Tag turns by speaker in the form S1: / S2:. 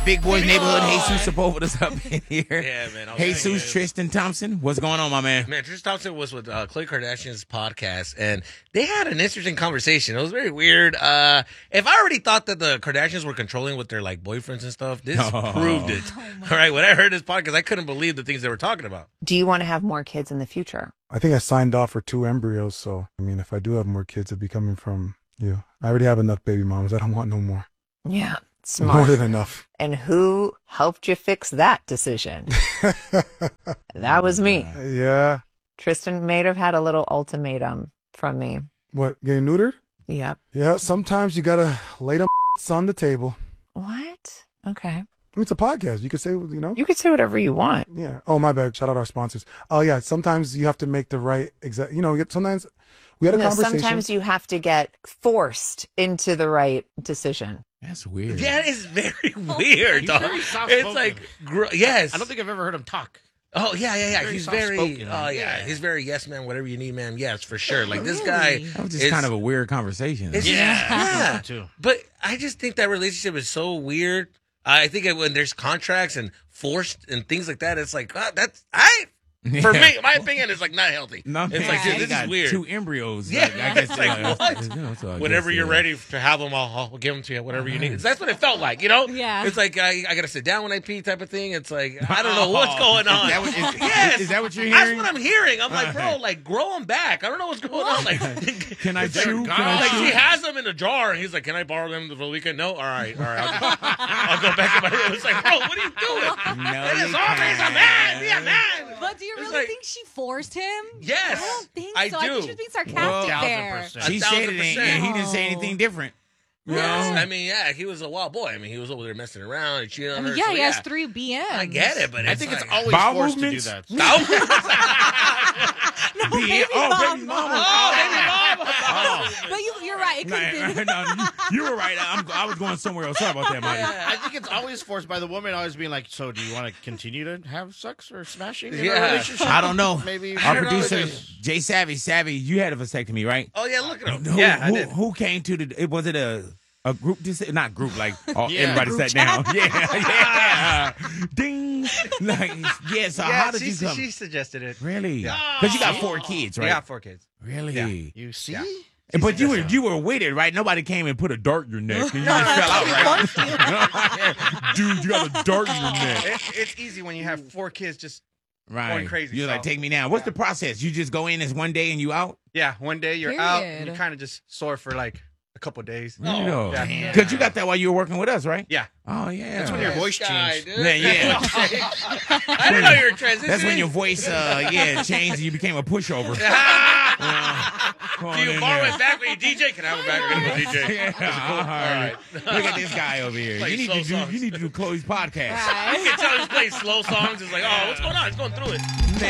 S1: Big Boys Neighborhood. Jesus Sepulveda is up in here.
S2: Yeah, man.
S1: Jesus Tristan Thompson. What's going on, my man?
S2: Man, Tristan Thompson was with Khloe Kardashian's podcast, and they had an interesting conversation. It was very weird. If I already thought that the Kardashians were controlling with their like boyfriends and stuff, this proved it. All right, when I heard this podcast, I couldn't believe the things they were talking about.
S3: Do you want to have more kids in the future?
S4: I think I signed off for 2 embryos, so I mean, if I do have more kids, it'd be coming from you. I already have enough baby mamas. I don't want no more.
S3: Yeah, smart.
S4: More than enough.
S3: And who helped you fix that decision? That was me.
S4: Yeah.
S3: Tristan may have had a little ultimatum from me.
S4: What, getting neutered?
S3: Yep.
S4: Yeah, sometimes you gotta lay them on the table.
S3: What? Okay.
S4: I mean, it's a podcast. You could say, you know.
S3: You can say whatever you want.
S4: Yeah. Oh, my bad. Shout out our sponsors. Oh, yeah. Sometimes you have to make the right exact. You know, sometimes we had a conversation.
S3: Sometimes you have to get forced into the right decision.
S1: That's weird.
S2: That is very weird,
S5: He's
S2: dog.
S5: very soft-spoken.
S2: It's like, yes.
S5: I don't think I've ever heard him talk.
S2: Oh, yeah.
S5: Very
S2: He's
S5: soft-spoken,
S2: very,
S5: man.
S2: yeah. He's very yes, man, whatever you need, man. Yes, for sure. Like, this guy.
S1: That was just kind of a weird conversation.
S2: It's
S5: Yeah. Too.
S2: But I just think that relationship is so weird. I think that when there's contracts and forced and things like that, it's like, for me, my opinion is like not healthy.
S1: No,
S2: it's
S1: man,
S2: like, dude,
S1: he
S2: this
S1: got
S2: is weird.
S1: 2 embryos.
S2: Yeah,
S1: I guess,
S2: it's like, what?
S1: So I
S2: Whenever
S1: guess,
S2: you're ready to have them, I'll give them to you, whatever you need. That's what it felt like, you know?
S6: Yeah.
S2: It's like, I got to sit down when I pee type of thing. It's like, I don't know what's going on. Yes.
S1: Is that what you're
S2: That's
S1: hearing?
S2: what I'm hearing. I'm like, bro, like, grow them back. I don't know what's going on. Like,
S1: Can I chew? Can I
S2: like,
S1: chew?
S2: she has them in a jar, and he's like, can I borrow them for the weekend? No? All right. I'll go back in my room. It's like, bro, what are you doing?
S1: No,
S2: It is
S1: you
S2: always a
S1: can't.
S2: man. Be a man.
S6: But do you
S2: It's
S6: really
S2: like-
S6: think she forced him?
S2: Yes.
S6: I don't think
S2: I
S6: so. I think
S2: do.
S6: she was being sarcastic
S1: Well,
S6: there.
S5: 1000%.
S1: She said it,
S2: 1,000%.
S1: and he didn't say anything different. You
S2: Yes.
S1: know?
S2: I mean, yeah, he was a wild boy. I mean, he was over there messing around and cheating on her.
S6: Yeah,
S2: so,
S6: he has 3 BMs.
S2: I get it, but
S5: I think it's
S2: like,
S5: always
S1: Bowel
S5: forced
S1: movements?
S5: to do that.
S6: No, baby
S1: Baby
S6: mama.
S1: mama.
S2: Oh, baby mama.
S6: But you're right. It could have been.
S1: No, you were right. I was going somewhere else. Sorry about that, Marty.
S5: I think it's always forced by the woman always being like, so do you want to continue to have sex or smashing in
S2: Yeah.
S5: a relationship?
S1: I don't know.
S5: Maybe.
S1: Our
S2: don't know.
S1: producer, Jay Savvy, you had a vasectomy, right?
S2: Oh, yeah, look at him.
S1: Who,
S2: Yeah, I
S1: who,
S2: did.
S1: who came to the? Was it a group? Not group, like
S5: Yeah.
S1: everybody
S5: Group
S1: sat down. Yeah. Ding. Like, yeah. So how did you come?
S7: She suggested it.
S1: Really?
S7: Yeah.
S1: Because you got 4 kids, right?
S7: We got 4 kids.
S1: Really?
S7: Yeah.
S5: You see?
S7: Yeah.
S1: But you were with it, right? Nobody came and put a dart in your neck, and you just fell out, right? Dude, you got a dart in your neck.
S7: It's easy when you have 4 kids just
S1: Right.
S7: going crazy,
S1: You're
S7: so-
S1: like, take me now. What's the process? You just go in as one day and you out?
S7: yeah, one day you're out and
S6: Period.
S7: you kind of just sore for like a couple days.
S1: You know.
S7: yeah.
S1: Because you got that while you were working with us, right?
S7: Yeah.
S1: Oh, yeah.
S5: That's when your voice changed.
S2: Dude.
S1: Yeah.
S2: I didn't know you were transitioning.
S1: That's when your voice, changed and you became a pushover.
S2: Do you borrow it back when you DJ? Can I have it back when you DJ?
S1: Yeah, all right. Look at this guy over here.
S2: Play
S1: You need
S2: slow songs.
S1: to do Chloe's podcast.
S2: You can tell he's playing slow songs. It's like, oh, what's going on? It's going through it.